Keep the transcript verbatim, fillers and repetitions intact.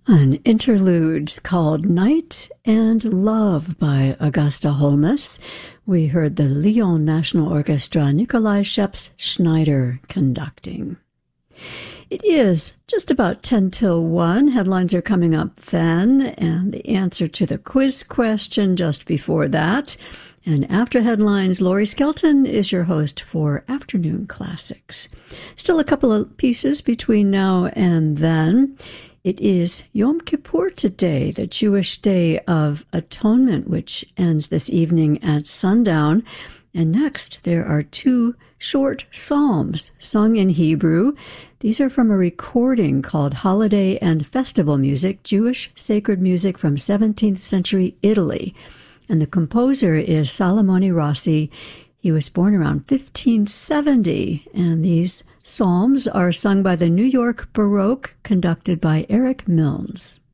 An interlude called Night and Love by Augusta Holmes. We heard the Lyon National Orchestra, Nikolai Scheps-Schneider conducting. It is just about ten till one. Headlines are coming up then, and the answer to the quiz question just before that. And after headlines, Laurie Skelton is your host for Afternoon Classics. Still a couple of pieces between now and then. It is Yom Kippur today, the Jewish Day of Atonement, which ends this evening at sundown. And next, there are two short psalms sung in Hebrew. These are from a recording called Holiday and Festival Music, Jewish Sacred Music from seventeenth century Italy. And the composer is Salomone Rossi. He was born around fifteen seventy, and these psalms are sung by the New York Baroque, conducted by Eric Milnes.